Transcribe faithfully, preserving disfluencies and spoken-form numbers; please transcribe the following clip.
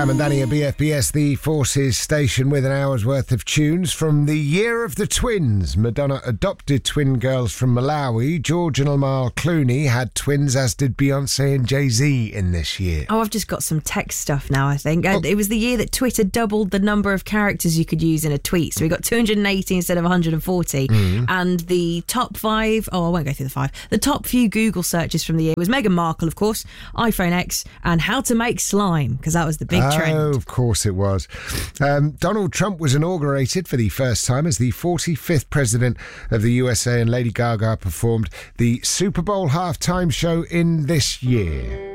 Sam and Danny at B F B S, the Forces station, with an hour's worth of tunes from the year of the twins. Madonna adopted twin girls from Malawi. George and Amal Clooney had twins, as did Beyonce and Jay-Z in this year. Oh, I've just got some text stuff now, I think. Oh. It was the year that Twitter doubled the number of characters you could use in a tweet. So we got two hundred eighty instead of one hundred forty. Mm. And the top five, oh, I won't go through the five. The top few Google searches from the year was Meghan Markle, of course, iPhone X, and how to make slime, because that was the big oh, trend. Oh, of course it was. Um, Donald Trump was inaugurated for the first time as the forty-fifth president of the U S A, and Lady Gaga performed the Super Bowl halftime show in this year.